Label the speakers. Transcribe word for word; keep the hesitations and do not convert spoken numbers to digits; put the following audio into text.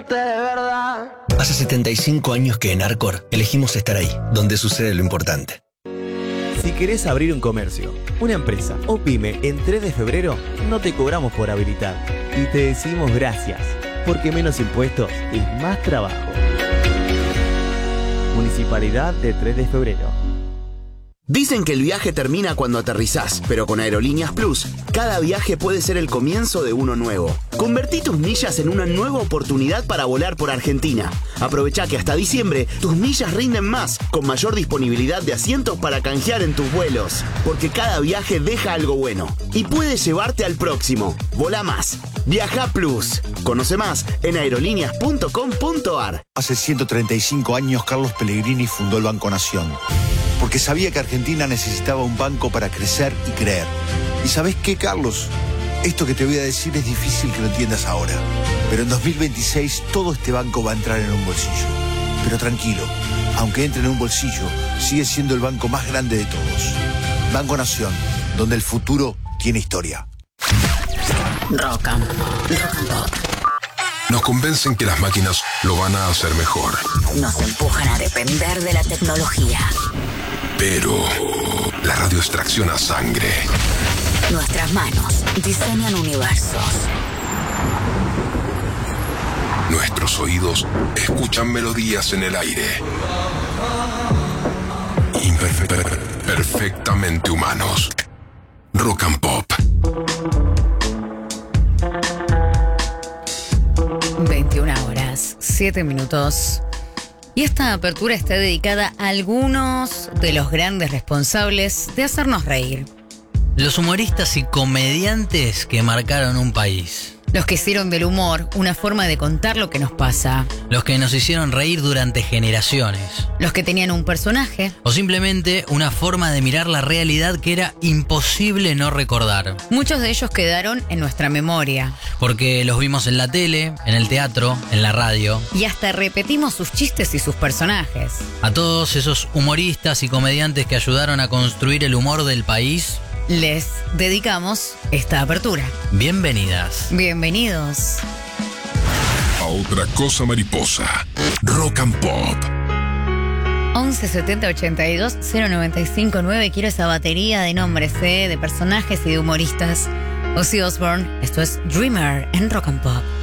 Speaker 1: quererte de verdad.
Speaker 2: Hace setenta y cinco años que en Arcor elegimos estar ahí, donde sucede lo importante.
Speaker 3: Si querés abrir un comercio, una empresa o pyme en tres de febrero, no te cobramos por habilitar. Y te decimos gracias, porque menos impuestos es más trabajo. Municipalidad de tres de febrero.
Speaker 4: Dicen que el viaje termina cuando aterrizás, pero con Aerolíneas Plus, cada viaje puede ser el comienzo de uno nuevo. Convertí tus millas en una nueva oportunidad para volar por Argentina. Aprovecha que hasta diciembre tus millas rinden más, con mayor disponibilidad de asientos para canjear en tus vuelos. Porque cada viaje deja algo bueno y puede llevarte al próximo. Volá más. Viaja Plus. Conoce más en aerolíneas punto com punto ar.
Speaker 5: Hace ciento treinta y cinco años Carlos Pellegrini fundó el Banco Nación. Porque sabía que Argentina necesitaba un banco para crecer y creer. ¿Y sabés qué, Carlos? Esto que te voy a decir es difícil que lo entiendas ahora. Pero en dos mil veintiséis todo este banco va a entrar en un bolsillo. Pero tranquilo, aunque entre en un bolsillo, sigue siendo el banco más grande de todos. Banco Nación, donde el futuro tiene historia.
Speaker 6: Rock and Pop. Rock and Pop.
Speaker 7: Nos convencen que las máquinas lo van a hacer mejor.
Speaker 6: Nos empujan a depender de la tecnología.
Speaker 7: Pero la radio extracciona sangre.
Speaker 6: Nuestras manos diseñan universos.
Speaker 7: Nuestros oídos escuchan melodías en el aire. Imperfe- perfectamente humanos. Rock and Pop.
Speaker 8: veintiuna horas, siete minutos. Y esta apertura está dedicada a algunos de los grandes responsables de hacernos reír.
Speaker 9: Los humoristas y comediantes que marcaron un país.
Speaker 8: Los que hicieron del humor una forma de contar lo que nos pasa.
Speaker 9: Los que nos hicieron reír durante generaciones.
Speaker 8: Los que tenían un personaje.
Speaker 9: O simplemente una forma de mirar la realidad que era imposible no recordar.
Speaker 8: Muchos de ellos quedaron en nuestra memoria.
Speaker 9: Porque los vimos en la tele, en el teatro, en la radio.
Speaker 8: Y hasta repetimos sus chistes y sus personajes.
Speaker 9: A todos esos humoristas y comediantes que ayudaron a construir el humor del país,
Speaker 8: les dedicamos esta apertura.
Speaker 9: Bienvenidas.
Speaker 8: Bienvenidos.
Speaker 7: A otra cosa mariposa. Rock and Pop.
Speaker 8: once setenta ochenta y dos cero noventa y cinco nueve. Quiero esa batería de nombres, ¿eh? De personajes y de humoristas. Ozzy Osbourne, esto es Dreamer en Rock and Pop.